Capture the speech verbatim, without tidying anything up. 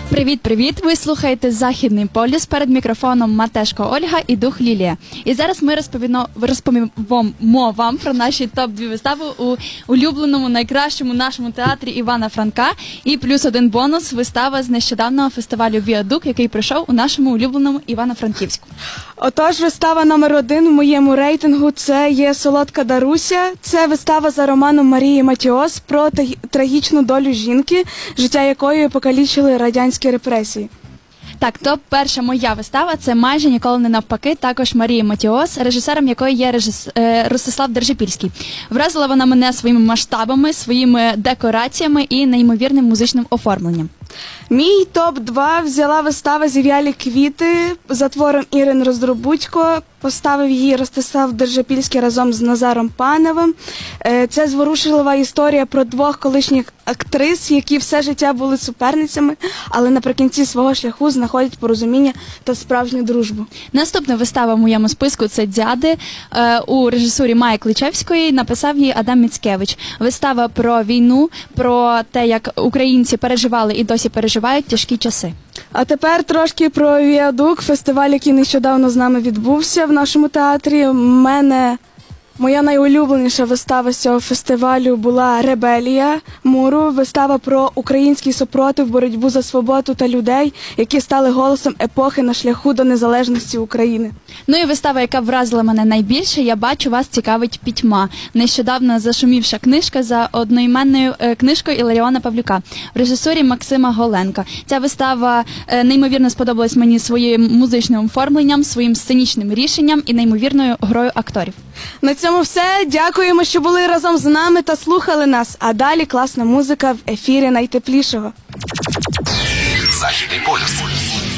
Привіт-привіт! Ви слухаєте «Західний полюс», перед мікрофоном Матешко Ольга і Дух Лілія. І зараз ми розповімо, розповімо вам про наші топ-дві вистави у улюбленому, найкращому нашому театрі Івана Франка. І плюс один бонус – вистава з нещодавнього фестивалю «Віадук», який пройшов у нашому улюбленому Івано-Франківську. Отож, вистава номер один в моєму рейтингу – це є «Солодка Даруся». Це вистава за романом Марії Матіос про трагічну долю жінки, життя якої покалічили радянські репресії. Так, то перша моя вистава – це «Майже ніколи не навпаки», також Марії Матіос, режисером якої є режис... Ростислав Держипільський. Вразила вона мене своїми масштабами, своїми декораціями і неймовірним музичним оформленням. Мій топ-два взяла вистава «Зів'ялі квіти» за твором Ірини Роздробудько. Поставив її Ростислав Держипільський разом з Назаром Паневим. Це зворушлива історія про двох колишніх актрис, які все життя були суперницями, але наприкінці свого шляху знаходять порозуміння та справжню дружбу. Наступна вистава в моєму списку – це «Дяди». У режисурі Майї Кличевської написав її Адам Міцкевич. Вистава про війну, про те, як українці переживали і досі переживають тяжкі часи. А тепер трошки про «Віадук», фестиваль, який нещодавно з нами відбувся в нашому театрі. У мене моя найулюбленіша вистава з цього фестивалю була «Ребелія» Муру. Вистава про український супротив, боротьбу за свободу та людей, які стали голосом епохи на шляху до незалежності України. Ну і вистава, яка вразила мене найбільше, «Я бачу, вас цікавить пітьма». Нещодавно зашумівша книжка за одноіменною е, книжкою Іларіона Павлюка в режисурі Максима Голенка. Ця вистава е, неймовірно сподобалась мені своїм музичним оформленням, своїм сценічним рішенням і неймовірною грою акторів. На цьому все. Дякуємо, що були разом з нами та слухали нас. А далі класна музика в ефірі найтеплішого. Західний